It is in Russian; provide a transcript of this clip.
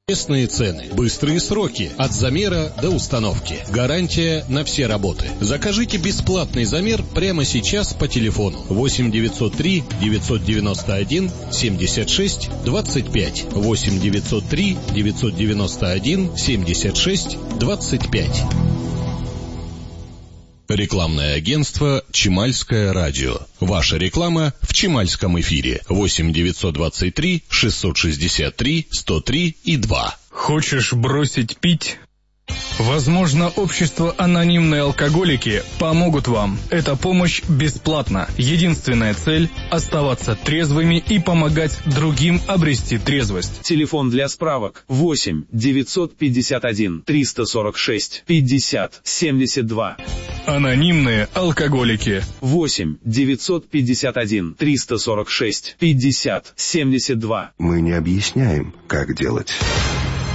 Местные цены, быстрые сроки, от замера до установки. Гарантия на все работы. Закажите бесплатный замер прямо сейчас по телефону 8 903 991 76 25. 8 903 991 76 25. Рекламное агентство «Чемальское радио». Ваша реклама в Чемальском эфире. 8 923 663 103 и 2. Хочешь бросить пить? Возможно, общество «Анонимные алкоголики» помогут вам. Эта помощь бесплатна. Единственная цель – оставаться трезвыми и помогать другим обрести трезвость. Телефон для справок 8 951 346 50 72. Анонимные алкоголики. 8 951 346 50 72. Мы не объясняем, как делать.